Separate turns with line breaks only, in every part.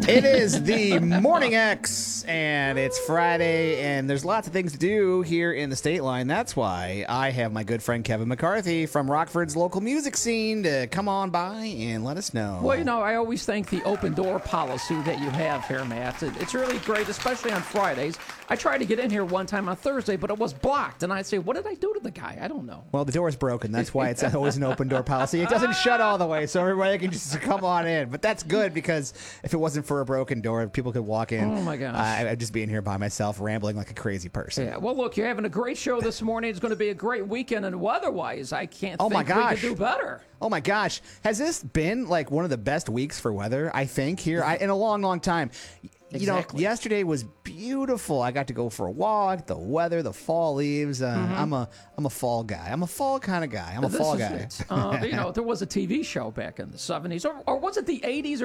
It is the Morning X, and it's Friday, and there's lots of things to do here in the state line. That's why I have my good friend Kevin McCarthy from Rockford's local music scene to come on by and let us know.
Well, you know, I always thank the open door policy that you have here, Matt. It's really great, especially on Fridays. I tried to get in here one time on Thursday, but it was blocked, and I'd say, what did I do to the guy? I don't know.
Well, the door's broken. That's why it's always an open door policy. It doesn't shut all the way, so everybody can just come on in. But that's good, because if it wasn't for a broken door, people could walk in.
Oh, my gosh.
I'd just be in here by myself, rambling like a crazy person.
Yeah, well, look, you're having a great show this morning. It's going to be a great weekend, and weather-wise, I can't think we could do better.
Oh, my gosh. Has this been, like, one of the best weeks for weather, I think, here in a long, long time?
Exactly.
You know, yesterday was beautiful. I got to go for a walk, the weather, the fall leaves. I'm a fall guy. I'm a fall kind of guy. I'm a fall guy.
You know, there was a TV show back in the 70s, or was it the 80s,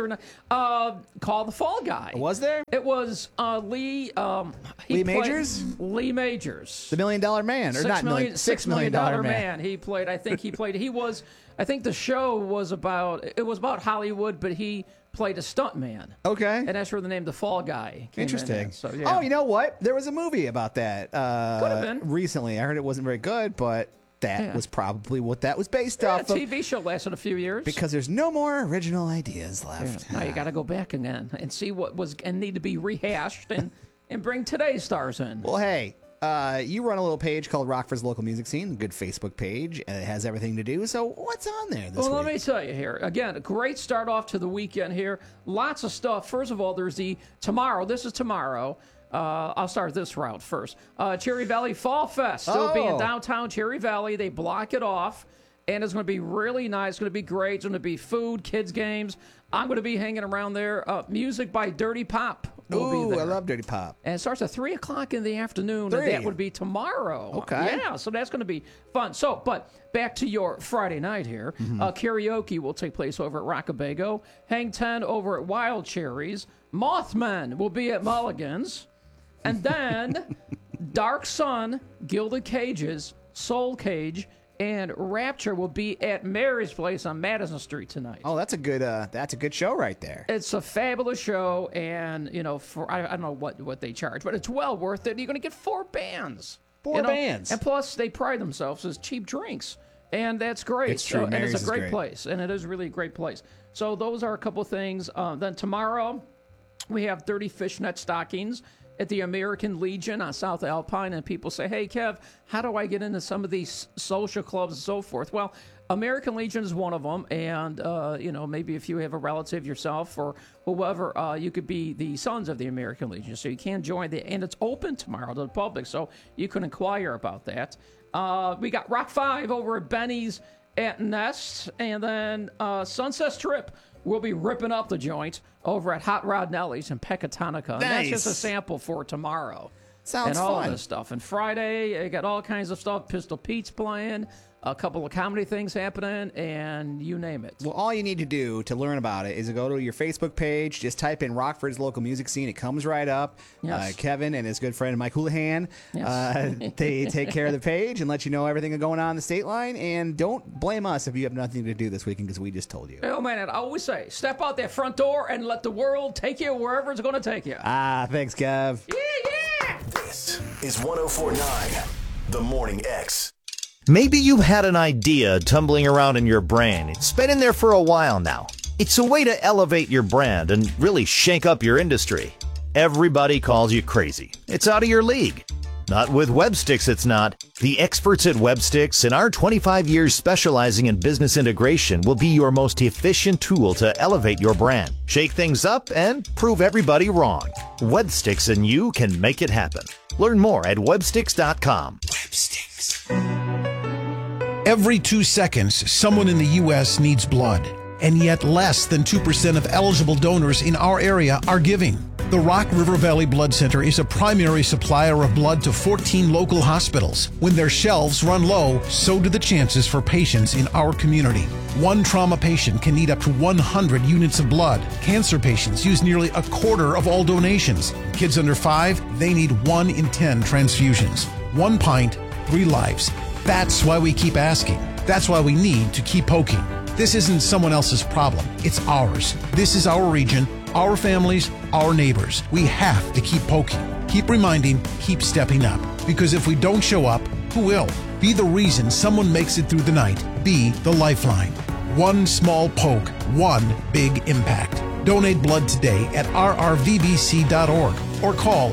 called The Fall Guy.
Was there?
It was Lee
Majors?
Lee Majors.
The $1 Million Man. Or not million, $6 million
man. He was, I think the show was about Hollywood, but he played a stuntman.
Okay.
And that's where the name The Fall Guy came
Interesting.
in. So, yeah.
Oh, you know what? There was a movie about that
Could have been.
recently. I heard it wasn't very good, but that was probably what that was based off of.
The TV show lasted a few years.
Because there's no more original ideas left.
Now you got to go back again and see what was and need to be rehashed and bring today's stars in.
Well, hey, you run a little page called Rockford's Local Music Scene, a good Facebook page, and it has everything to do. So what's on there this week?
Let me tell you here. Again, a great start off to the weekend here. Lots of stuff. First of all, there's tomorrow. This is tomorrow. I'll start this route first. Cherry Valley Fall Fest. It'll be in downtown Cherry Valley. They block it off, and it's going to be really nice. It's going to be great. It's going to be food, kids' games. I'm going to be hanging around there. Music by Dirty Pop will be there.
I love Dirty Pop.
And it starts at 3 o'clock in the afternoon.
3?
And that would be tomorrow.
Okay.
Yeah, so that's going to be fun. So, but back to your Friday night here. Karaoke will take place over at Rockabago. Hang 10 over at Wild Cherries. Mothman will be at Mulligan's. And then Dark Sun, Gilded Cages, Soul Cage, and Rapture will be at Mary's Place on Madison Street tonight.
Oh, that's a good show right there.
It's a fabulous show, and you know, for I don't know what they charge, but it's well worth it. You're going to get 4 bands,
bands,
and plus they pride themselves as cheap drinks, and that's great.
It's true.
And it's a great
great
place, and it is really a great place. So those are a couple things. Then tomorrow we have 30 fishnet stockings at the American Legion on South Alpine, and people say, hey, Kev, how do I get into some of these social clubs and so forth? Well, American Legion is one of them, and, you know, maybe if you have a relative yourself or whoever, you could be the sons of the American Legion, so you can join, and it's open tomorrow to the public, so you can inquire about that. We got Rock 5 over at Benny's at Nest, and then Sunset Strip will be ripping up the joint over at Hot Rod Nelly's in Pecatonica. And that's just a sample for tomorrow.
Sounds
and all
fun.
of this stuff. And Friday, you got all kinds of stuff. Pistol Pete's playing, a couple of comedy things happening, and you name it.
Well, all you need to do to learn about it is to go to your Facebook page, just type in Rockford's Local Music Scene. It comes right up.
Yes.
Kevin and his good friend Mike Houlihan,
Yes.
they take care of the page and let you know everything going on in the state line. And don't blame us if you have nothing to do this weekend, because we just told you.
Oh, man, I always say, step out that front door and let the world take you wherever it's going to take you.
Thanks, Kev.
Yeah!
This is 104.9 The Morning X.
Maybe you've had an idea tumbling around in your brain. It's been in there for a while now. It's a way to elevate your brand and really shake up your industry. Everybody calls you crazy. It's out of your league. Not with Websticks, it's not. The experts at Websticks and our 25 years specializing in business integration will be your most efficient tool to elevate your brand, shake things up, and prove everybody wrong. Websticks and you can make it happen. Learn more at websticks.com.
Websticks.
Every 2 seconds, someone in the U.S. needs blood, and yet less than 2% of eligible donors in our area are giving. The Rock River Valley Blood Center is a primary supplier of blood to 14 local hospitals. When their shelves run low, so do the chances for patients in our community. One trauma patient can need up to 100 units of blood. Cancer patients use nearly a quarter of all donations. Kids under 5, they need 1 in 10 transfusions. 1 pint, 3 lives. That's why we keep asking. That's why we need to keep poking. This isn't someone else's problem. It's ours. This is our region, Our families, our neighbors. We have to keep poking, keep reminding, keep stepping up. Because if we don't show up, who will? Be the reason someone makes it through the night. Be the lifeline. One small poke, one big impact. Donate blood today at rrvbc.org or call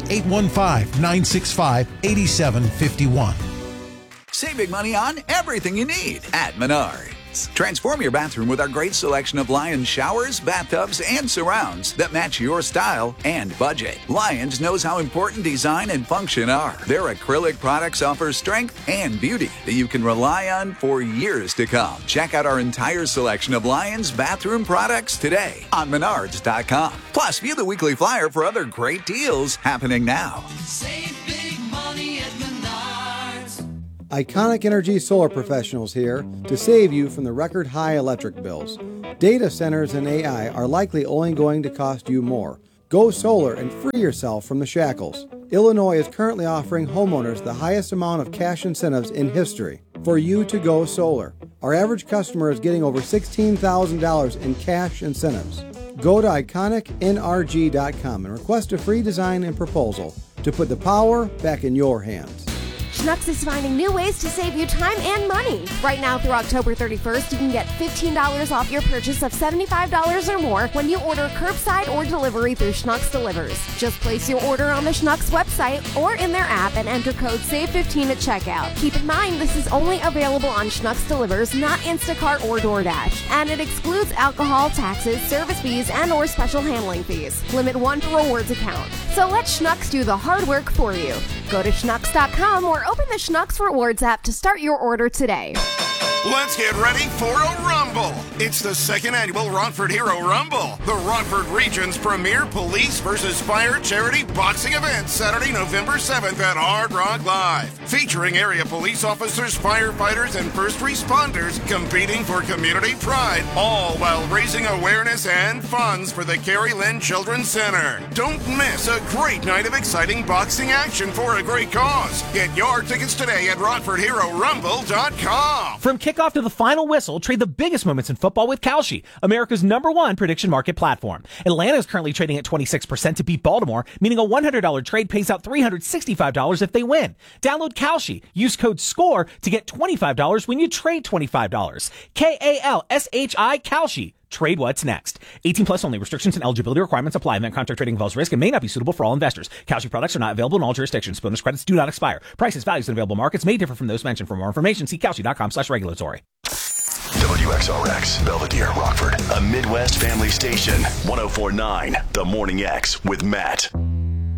815-965-8751.
Save big money on everything you need at Menards. Transform your bathroom with our great selection of Lions showers, bathtubs, and surrounds that match your style and budget. Lions knows how important design and function are. Their acrylic products offer strength and beauty that you can rely on for years to come. Check out our entire selection of Lions bathroom products today on Menards.com. Plus, view the weekly flyer for other great deals happening now.
Save big money at Menards.
Iconic Energy Solar Professionals here to save you from the record high electric bills. Data centers and AI are likely only going to cost you more. Go solar and free yourself from the shackles. Illinois is currently offering homeowners the highest amount of cash incentives in history for you to go solar. Our average customer is getting over $16,000 in cash incentives. Go to iconicnrg.com and request a free design and proposal to put the power back in your hands.
Schnucks is finding new ways to save you time and money. Right now through October 31st, you can get $15 off your purchase of $75 or more when you order curbside or delivery through Schnucks Delivers. Just place your order on the Schnucks website or in their app and enter code SAVE15 at checkout. Keep in mind this is only available on Schnucks Delivers, not Instacart or DoorDash. And it excludes alcohol, taxes, service fees, and or special handling fees. Limit 1 per rewards account. So let Schnucks do the hard work for you. Go to schnucks.com or open the Schnucks Rewards app to start your order today.
Let's get ready for a rumble. It's the second annual Rockford Hero Rumble, the Rockford region's premier police versus fire charity boxing event, Saturday, November 7th at Hard Rock Live. Featuring area police officers, firefighters, and first responders competing for community pride, all while raising awareness and funds for the Carrie Lynn Children's Center. Don't miss a great night of exciting boxing action for a great cause. Get your tickets today at RockfordHeroRumble.com.
From kickoff to the final whistle, trade the biggest moments in football with Kalshi, America's #1 prediction market platform. Atlanta is currently trading at 26% to beat Baltimore, meaning a $100 trade pays out $365 if they win. Download Kalshi. Use code SCORE to get $25 when you trade $25. Kalshi, Kalshi. Trade what's next. 18 plus only. Restrictions and eligibility requirements apply. Event contract trading involves risk and may not be suitable for all investors. Kalshi products are not available in all jurisdictions. Bonus credits do not expire. Prices, values, and available markets may differ from those mentioned. For more information, see Kalshi.com/regulatory.
WXRX, Belvedere, Rockford, a Midwest family station. 104.9, The Morning X with Matt.